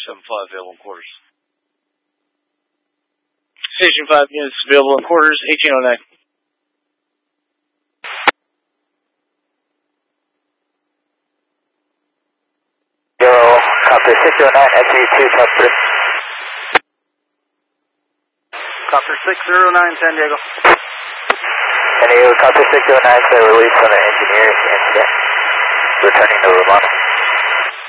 7-5 available in quarters. Station 5 units available in quarters, 1809. Yo, copy 609, SE2, copy. Copter 609, San Diego. San Diego, copy 609, so release on the engineer and returning to Romano.